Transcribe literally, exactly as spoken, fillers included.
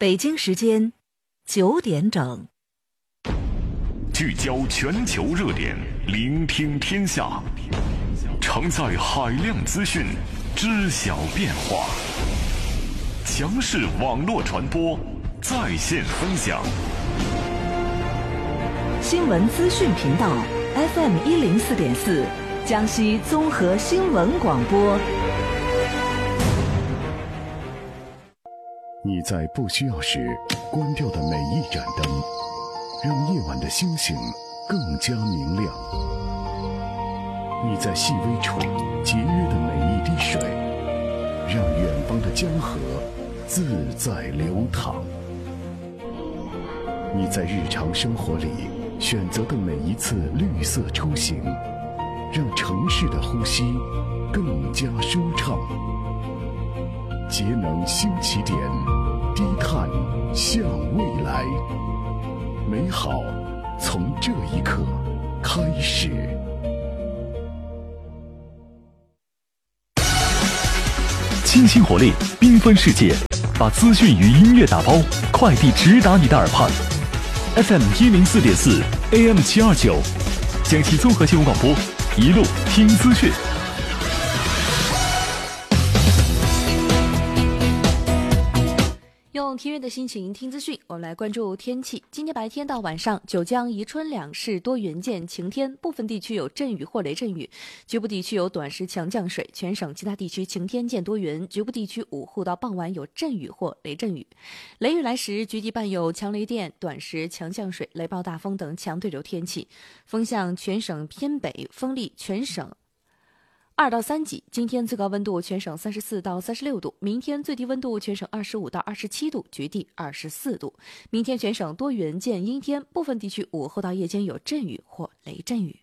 北京时间九点整， 聚焦全球热点，聆听天下，承载海量资讯，知晓变化。强势网络传播，在线分享。 新闻资讯频道 F M 一零四点四，江西综合新闻广播。 你在不需要时关掉的每一盏灯，让夜晚的星星更加明亮。你在细微处节约的每一滴水，让远方的江河自在流淌。你在日常生活里选择的每一次绿色出行，让城市的呼吸更加舒畅。节能新起点，低碳向未来，美好从这一刻开始。 清新活力，缤纷世界，把资讯与音乐打包，快递直达你的耳畔。F M 一零四点四 A M 七二九，江西综合新闻广播，一路听资讯。 用听乐的心情听资讯，我们来关注天气。今天白天到晚上，九江、宜春两市多云见晴天，部分地区有阵雨或雷阵雨，局部地区有短时强降水。全省其他地区晴天见多云，局部地区午后到傍晚有阵雨或雷阵雨。雷雨来时，局地伴有强雷电、短时强降水、雷暴大风等强对流天气。风向全省偏北，风力全省二到三级。今天最高温度全省三十四到三十六度，明天最低温度全省二十五到二十七度，局地二十四度。明天全省多云见阴天，部分地区午后到夜间有阵雨或雷阵雨。